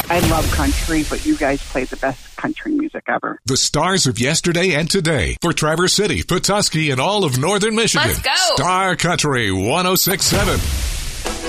I love country, but you guys play the best country music ever. The stars of yesterday and today for Traverse City, Petoskey, and all of northern Michigan. Let's go. Star Country 106.7.